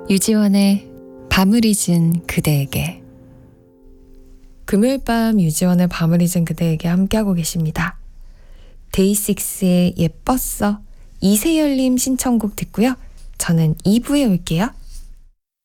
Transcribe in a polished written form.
유지원의 밤을 잊은 그대에게. 금요일 밤 유지원의 밤을 잊은 그대에게 함께하고 계십니다. 데이식스의 예뻤어, 이세열님 신청곡 듣고요. 저는 2부에 올게요.